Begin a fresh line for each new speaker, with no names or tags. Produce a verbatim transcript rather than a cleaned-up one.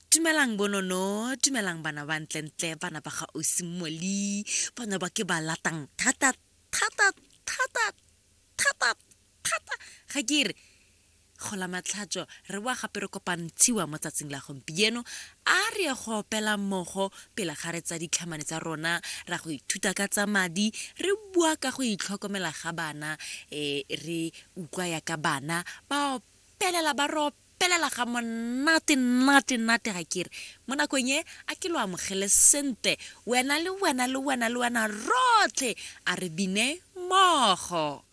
Tumelang bonono, tumelang bana ba ntlentle, bana ba ga osimoli, bana ba ke ba latang thata thata thata thata thata ga ke re go la matlhatso re wa gape re kopantshiwa mo tsatsing la gompieno a re ya go opela mmogo pele ga re tsa ditlhamane tsa rona ra go ithuta ka tsa madi re bua ka go itlhokomela ga bana eh re utlwa ya ka bana ba opelela ba ro pelela ga monate nate nate ga kere mo nakong e a ke lo amogele sente wena le wena le wena le wena rotlhe a re bine mogo.